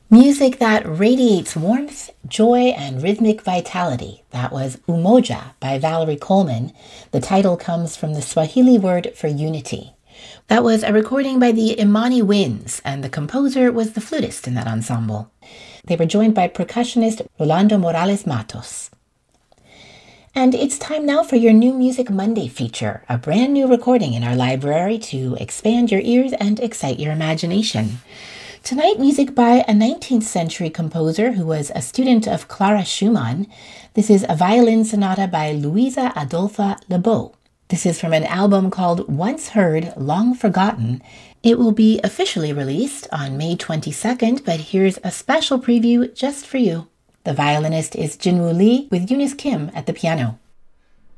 Music that radiates warmth, joy, and rhythmic vitality. That was Umoja by Valerie Coleman. The title comes from the Swahili word for unity. That was a recording by the Imani Winds, and the composer was the flutist in that ensemble. They were joined by percussionist Rolando Morales Matos. And it's time now for your New Music Monday feature, a brand new recording in our library to expand your ears and excite your imagination. Tonight, music by a 19th century composer who was a student of Clara Schumann. This is a violin sonata by Luisa Adolfa Lebeau. This is from an album called Once Heard, Long Forgotten. It will be officially released on May 22nd, but here's a special preview just for you. The violinist is Jinwoo Lee with Eunice Kim at the piano.